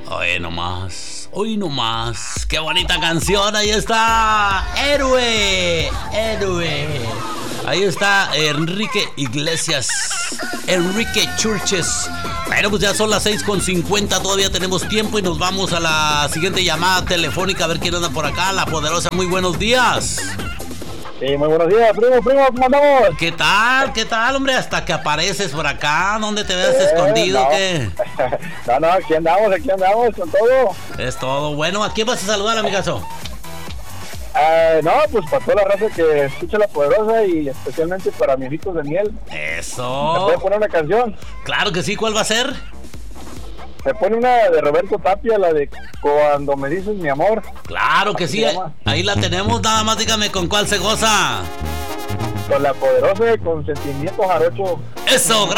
Hoy nomás. Qué bonita canción, ahí está. Héroe. Ahí está Enrique Iglesias. Enrique Churches. Bueno, pues ya son las 6:50, todavía tenemos tiempo y nos vamos a la siguiente llamada telefónica a ver quién anda por acá. La Poderosa, muy buenos días. Sí, muy buenos días, primo, ¿cómo andamos? ¿Qué tal, hombre? Hasta que apareces por acá, ¿dónde te ves escondido? No. ¿Qué? No, aquí andamos con todo. Es todo. Bueno, ¿a quién vas a saludar, amigazo? No, pues para toda la raza que escucha La Poderosa y especialmente para mis hijos de miel. Eso. ¿Me puede poner una canción? Claro que sí, ¿cuál va a ser? Me pone una de Roberto Tapia, la de Cuando me dices mi amor. Claro que sí, ahí la tenemos, nada más dígame con cuál se goza. Con La Poderosa y con Sentimiento Jarocho. Eso, gracias.